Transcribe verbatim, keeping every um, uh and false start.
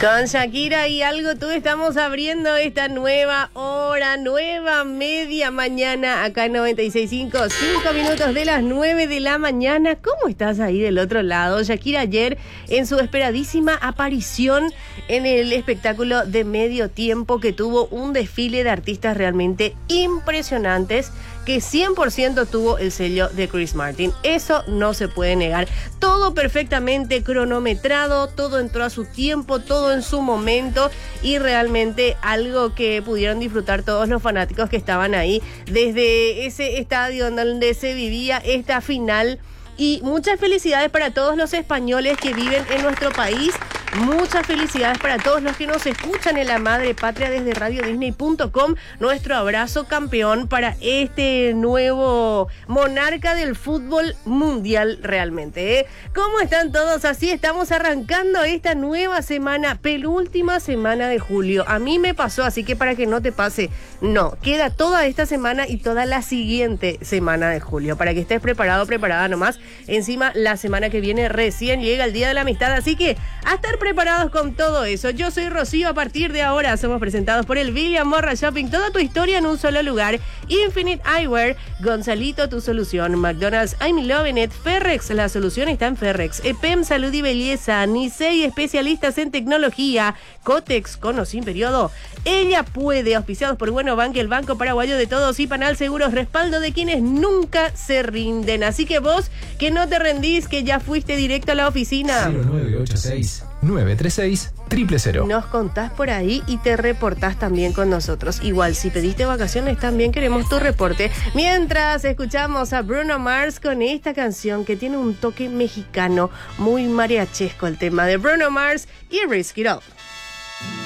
Con Shakira y algo tú estamos abriendo esta nueva hora, nueva media mañana acá en noventa y seis punto cinco, cinco minutos de las nueve de la mañana. ¿Cómo estás ahí del otro lado? Shakira ayer en su esperadísima aparición en el espectáculo de medio tiempo que tuvo un desfile de artistas realmente impresionantes que cien por ciento tuvo el sello de Chris Martin. Eso no se puede negar. Todo perfectamente cronometrado, todo entró a su tiempo, todo en su momento y realmente algo que pudieron disfrutar todos los fanáticos que estaban ahí desde ese estadio donde se vivía esta final. Y muchas felicidades para todos los españoles que viven en nuestro país. Muchas felicidades para todos los que nos escuchan en la madre patria desde radio disney punto com. Nuestro abrazo campeón para este nuevo monarca del fútbol mundial realmente, ¿eh? ¿Cómo están todos? Así estamos arrancando esta nueva semana, penúltima semana de julio. A mí me pasó, así que para que no te pase, no, queda toda esta semana y toda la siguiente semana de julio, para que estés preparado, preparada nomás. Encima, la semana que viene recién llega el Día de la Amistad, así que a estar preparados con todo eso. Yo soy Rocío, a partir de ahora somos presentados por el William Morra Shopping, toda tu historia en un solo lugar. Infinite Eyewear, Gonzalito, tu solución. McDonald's, I'm loving it. Ferrex, la solución está en Ferrex. E P E M, salud y belleza. Nisei, especialistas en tecnología. Cotex, con o sin periodo. Ella puede, auspiciados por Bueno Bank, el banco paraguayo de todos, y Panal Seguros, respaldo de quienes nunca se rinden. Así que vos, que no te rendís, que ya fuiste directo a la oficina. cero nueve ocho seis nueve tres seis cero cero cero. Nos contás por ahí y te reportás también con nosotros. Igual, si pediste vacaciones, también queremos tu reporte. Mientras escuchamos a Bruno Mars con esta canción que tiene un toque mexicano, muy mariachesco el tema de Bruno Mars y Risk It All.